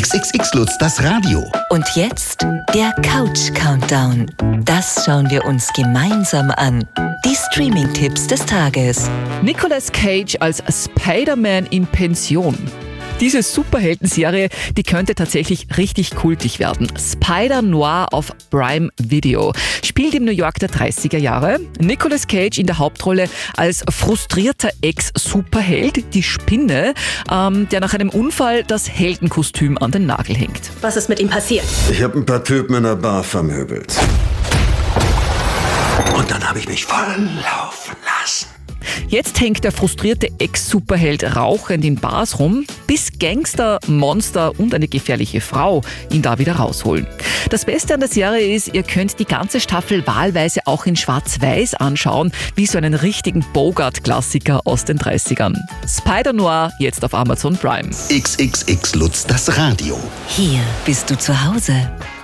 XXX Lutz, das Radio. Und jetzt der Couch-Countdown. Das schauen wir uns gemeinsam an. Die Streaming-Tipps des Tages. Nicolas Cage als Spider-Man in Pension. Diese Superhelden-Serie, die könnte tatsächlich richtig kultig werden. Spider-Noir auf Prime Video spielt im New York der 30er Jahre. Nicolas Cage in der Hauptrolle als frustrierter Ex-Superheld, die Spinne, der nach einem Unfall das Heldenkostüm an den Nagel hängt. Was ist mit ihm passiert? Ich habe ein paar Typen in der Bar vermöbelt. Und dann habe ich mich volllaufen lassen. Jetzt hängt der frustrierte Ex-Superheld rauchend in Bars rum, bis Gangster, Monster und eine gefährliche Frau ihn da wieder rausholen. Das Beste an der Serie ist, ihr könnt die ganze Staffel wahlweise auch in Schwarz-Weiß anschauen, wie so einen richtigen Bogart-Klassiker aus den 30ern. Spider-Noir jetzt auf Amazon Prime. XXX Lutz, das Radio. Hier bist du zu Hause.